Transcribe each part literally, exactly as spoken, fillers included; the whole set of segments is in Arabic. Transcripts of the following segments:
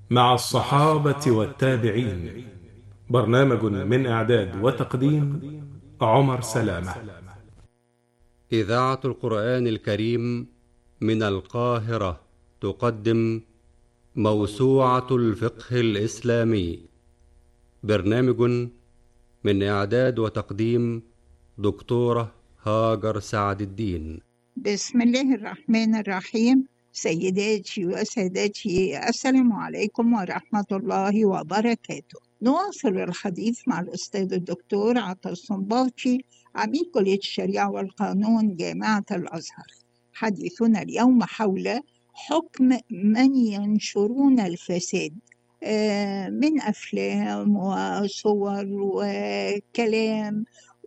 مع الصحابة والتابعين. برنامج من إعداد وتقديم عمر سلامة. إذاعة القرآن الكريم من القاهرة تقدم موسوعة الفقه الإسلامي. برنامج من إعداد وتقديم دكتورة هاجر سعد الدين. بسم الله الرحمن الرحيم. سيداتي وسادتي، السلام عليكم ورحمة الله وبركاته. نواصل الحديث مع الأستاذ الدكتور عطا الصنباطي، عميد كلية الشريعة والقانون جامعة الأزهر. حديثنا اليوم حول حكم من ينشرون الفساد من أفلام وصور وكلام،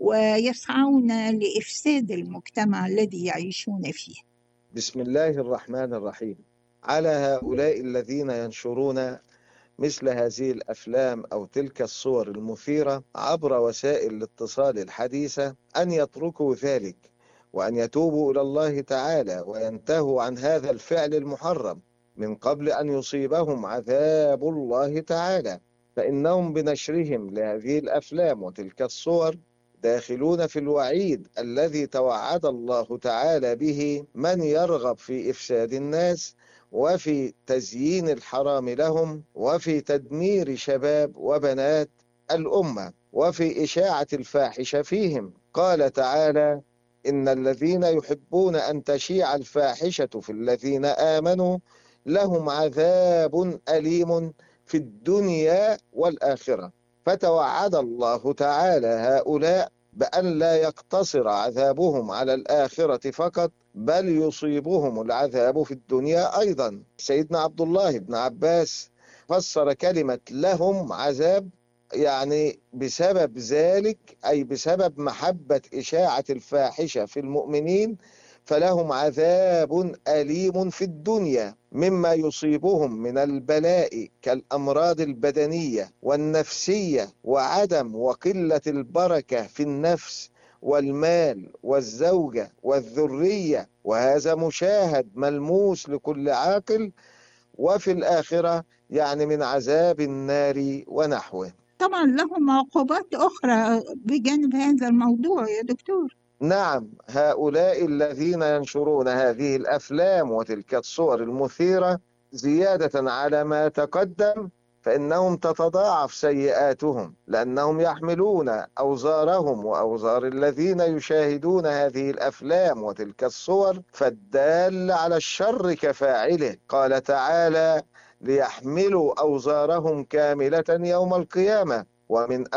ويسعون لإفساد المجتمع الذي يعيشون فيه. بسم الله الرحمن الرحيم. على هؤلاء الذين ينشرون مثل هذه الأفلام أو تلك الصور المثيرة عبر وسائل الاتصال الحديثة أن يتركوا ذلك، وأن يتوبوا إلى الله تعالى وينتهوا عن هذا الفعل المحرم من قبل أن يصيبهم عذاب الله تعالى، فإنهم بنشرهم لهذه الأفلام وتلك الصور داخلون في الوعيد الذي توعد الله تعالى به من يرغب في إفساد الناس وفي تزيين الحرام لهم وفي تدمير شباب وبنات الأمة وفي إشاعة الفاحشة فيهم. قال تعالى: إن الذين يحبون أن تشيع الفاحشة في الذين آمنوا لهم عذاب أليم في الدنيا والآخرة. فتوعد الله تعالى هؤلاء بأن لا يقتصر عذابهم على الآخرة فقط، بل يصيبهم العذاب في الدنيا أيضا. سيدنا عبد الله بن عباس فسر كلمة لهم عذاب يعني بسبب ذلك، أي بسبب محبة إشاعة الفاحشة في المؤمنين، فلهم عذاب أليم في الدنيا مما يصيبهم من البلاء كالأمراض البدنية والنفسية وعدم وقلة البركة في النفس والمال والزوجة والذرية، وهذا مشاهد ملموس لكل عاقل. وفي الآخرة يعني من عذاب النار ونحوه. طبعا لهم عقوبات أخرى بجانب هذا الموضوع يا دكتور. نعم، هؤلاء الذين ينشرون هذه الأفلام وتلك الصور المثيرة زيادة على ما تقدم فإنهم تتضاعف سيئاتهم، لأنهم يحملون أوزارهم وأوزار الذين يشاهدون هذه الأفلام وتلك الصور، فالدال على الشر كفاعله. قال تعالى: ليحملوا أوزارهم كاملة يوم القيامة ومن